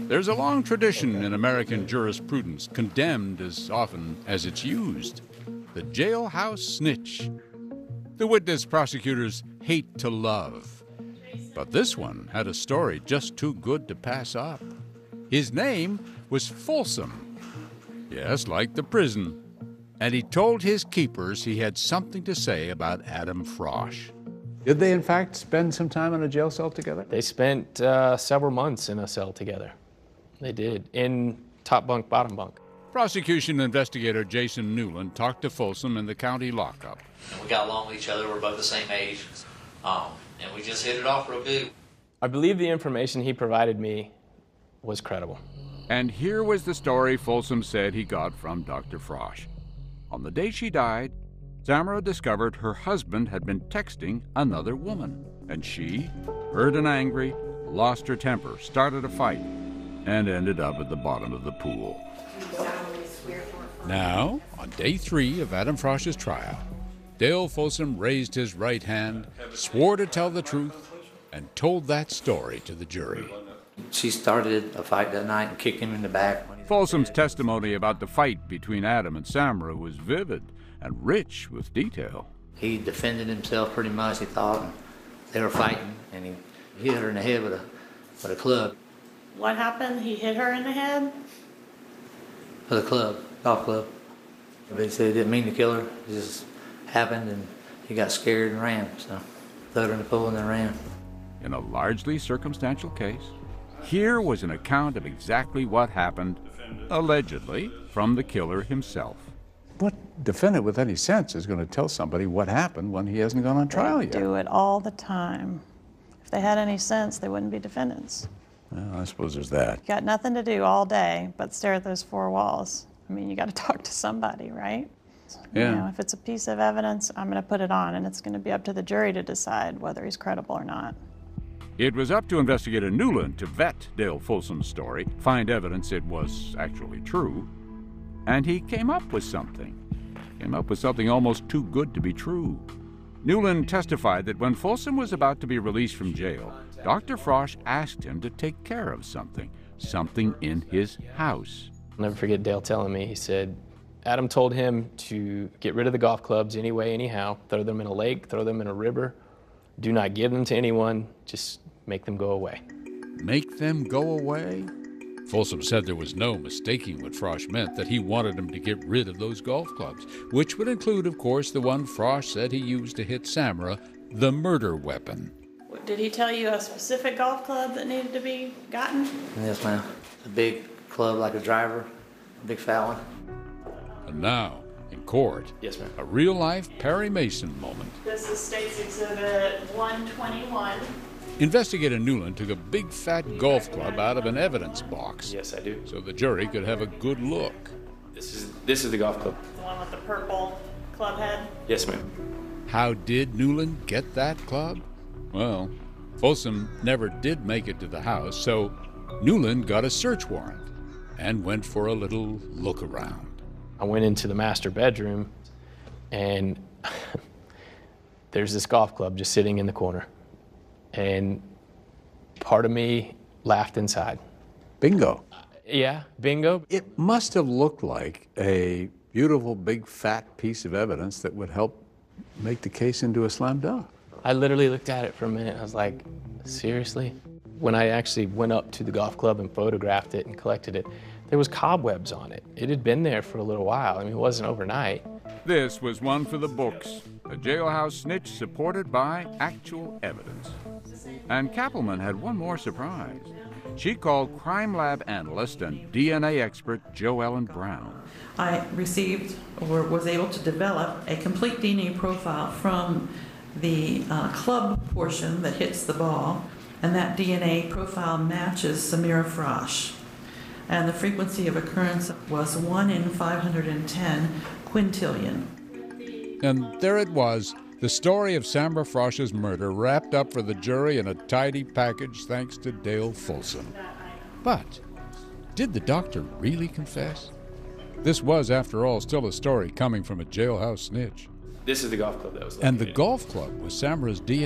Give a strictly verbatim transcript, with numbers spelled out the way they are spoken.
There's a long tradition in American jurisprudence, condemned as often as it's used. The jailhouse snitch. The witness prosecutors hate to love. But this one had a story just too good to pass up. His name was Folsom. Yes, like the prison. And he told his keepers he had something to say about Adam Frosch. Did they, in fact, spend some time in a jail cell together? They spent uh, several months in a cell together. They did, in top bunk, bottom bunk. Prosecution investigator Jason Newland talked to Folsom in the county lockup. And we got along with each other. We're both the same age. Um, and we just hit it off real good. I believe the information he provided me was credible. And here was the story Folsom said he got from Doctor Frosch. On the day she died, Samara discovered her husband had been texting another woman. And she, hurt and angry, lost her temper, started a fight, and ended up at the bottom of the pool. Now, on day three of Adam Frosch's trial, Dale Folsom raised his right hand, swore to tell the truth, and told that story to the jury. She started a fight that night and kicked him in the back. Folsom's testimony about the fight between Adam and Samara was vivid and rich with detail. He defended himself pretty much, he thought. And they were fighting, and he hit her in the head with a, with a club. What happened? He hit her in the head? With a club, golf club. They said he didn't mean to kill her. It just happened, and he got scared and ran. So threw her in the pool and then ran. In a largely circumstantial case, here was an account of exactly what happened, allegedly, from the killer himself. What defendant with any sense is going to tell somebody what happened when he hasn't gone on trial yet? They do it all the time. If they had any sense, they wouldn't be defendants. Well, I suppose there's that. You got nothing to do all day but stare at those four walls. I mean, you got to talk to somebody, right? Yeah. You know, if it's a piece of evidence, I'm going to put it on, and it's going to be up to the jury to decide whether he's credible or not. It was up to investigator Newland to vet Dale Folsom's story, find evidence it was actually true, and he came up with something. Came up with something almost too good to be true. Newland testified that when Folsom was about to be released from jail, Doctor Frosch asked him to take care of something, something in his house. I'll never forget Dale telling me, he said, Adam told him to get rid of the golf clubs anyway, anyhow, throw them in a lake, throw them in a river, do not give them to anyone, just make them go away. Make them go away? Folsom said there was no mistaking what Frosch meant, that he wanted him to get rid of those golf clubs, which would include, of course, the one Frosch said he used to hit Samara, the murder weapon. Did he tell you a specific golf club that needed to be gotten? Yes, ma'am. A big club like a driver, a big fat one. And now, in court, Yes, ma'am. a real-life Perry Mason moment. This is State's Exhibit one twenty-one. Investigator Newland took a big fat golf club out of an evidence box. Yes, I do. So the jury could have a good look. This is this is the golf club. The one with the purple club head? Yes, ma'am. How did Newland get that club? Well, Folsom never did make it to the house, so Newland got a search warrant and went for a little look around. I went into the master bedroom, and there's this golf club just sitting in the corner. And part of me laughed inside. Bingo. Yeah, bingo. It must have looked like a beautiful, big, fat piece of evidence that would help make the case into a slam dunk. I literally looked at it for a minute. I was like, seriously? When I actually went up to the golf club and photographed it and collected it, there was cobwebs on it. It had been there for a little while. I mean, it wasn't overnight. This was one for the books, a jailhouse snitch supported by actual evidence. And Kappelman had one more surprise. She called crime lab analyst and D N A expert Jo Ellen Brown. I received or was able to develop a complete D N A profile from the uh, club portion that hits the ball, and that D N A profile matches Samira Frosch. And the frequency of occurrence was one in five hundred ten quintillion. And there it was, the story of Samara Frosch's murder wrapped up for the jury in a tidy package thanks to Dale Folsom. But did the doctor really confess? This was, after all, still a story coming from a jailhouse snitch. This is the golf club that was And the located. golf club was Samara's D N A.